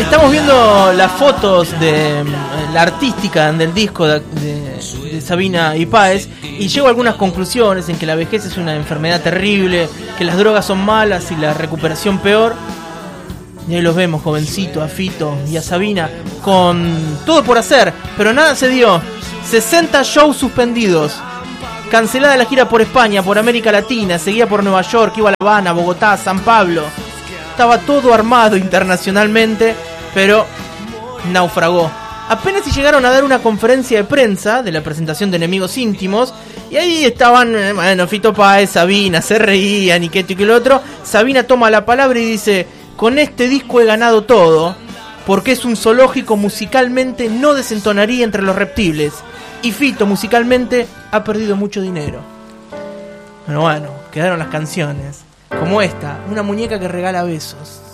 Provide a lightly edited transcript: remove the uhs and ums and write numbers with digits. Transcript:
estamos viendo las fotos de la artística del disco de Sabina y Páez, y llego a algunas conclusiones en que la vejez es una enfermedad terrible, que las drogas son malas y la recuperación peor. Y ahí los vemos, jovencito, a Fito y a Sabina, con todo por hacer, pero nada se dio. 60 shows suspendidos, cancelada la gira por España, por América Latina, seguía por Nueva York, iba a La Habana, Bogotá, San Pablo. Estaba todo armado internacionalmente, pero naufragó. Apenas si llegaron a dar una conferencia de prensa de la presentación de Enemigos Íntimos, y ahí estaban, bueno, Fito Páez, Sabina, se reían y que esto y que lo otro. Sabina toma la palabra y dice: con este disco he ganado todo, porque es un zoológico, musicalmente no desentonaría entre los reptiles, y Fito musicalmente ha perdido mucho dinero. Pero bueno, quedaron las canciones, como esta, una muñeca que regala besos.